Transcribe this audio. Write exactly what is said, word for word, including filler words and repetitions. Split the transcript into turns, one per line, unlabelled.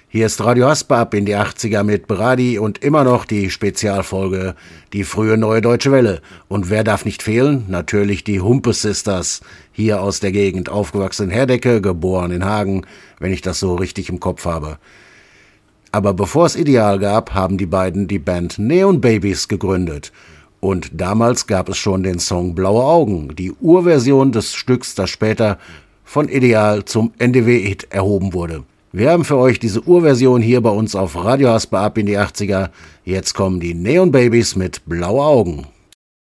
Hier ist Radio Haspa ab in die achtziger mit Brady und immer noch die Spezialfolge Die frühe Neue Deutsche Welle. Und wer darf nicht fehlen? Natürlich die Humpes Sisters, hier aus der Gegend, aufgewachsen in Herdecke, geboren in Hagen, wenn ich das so richtig im Kopf habe. Aber bevor es Ideal gab, haben die beiden die Band Neon Babies gegründet. Und damals gab es schon den Song Blaue Augen, die Urversion des Stücks, das später von Ideal zum N D W-Hit erhoben wurde. Wir haben für euch diese Urversion hier bei uns auf Radio Haspa ab in die achtziger. Jetzt kommen die Neon Babies mit Blaue Augen.